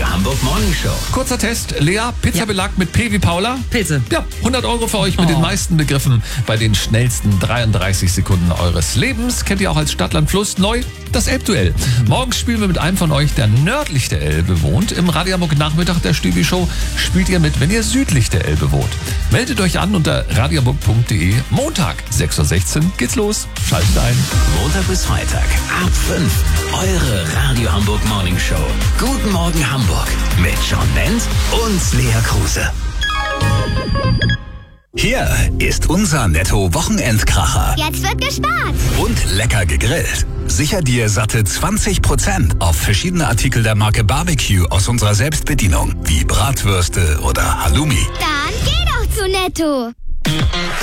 Hamburg Morning Show. Kurzer Test. Lea, Pizzabelag mit P wie Paula? Pilze. Ja, 100 € für euch mit den meisten Begriffen bei den schnellsten 33 Sekunden eures Lebens. Kennt ihr auch als Stadtland Fluss neu das Elbduell. Morgens spielen wir mit einem von euch, der nördlich der Elbe wohnt. Im Radio Hamburg Nachmittag der Stübi-Show spielt ihr mit, wenn ihr südlich der Elbe wohnt. Meldet euch an unter radiohamburg.de. Montag, 6:16 Uhr geht's los. Schaltet ein. Montag bis Freitag ab 5. Eure Radio Hamburg Morning Show. Guten Morgen Hamburg mit John Bent und Lea Kruse. Hier ist unser Netto-Wochenendkracher. Jetzt wird gespart. Und lecker gegrillt. Sicher dir satte 20% auf verschiedene Artikel der Marke Barbecue aus unserer Selbstbedienung, wie Bratwürste oder Halloumi. Dann geh doch zu Netto.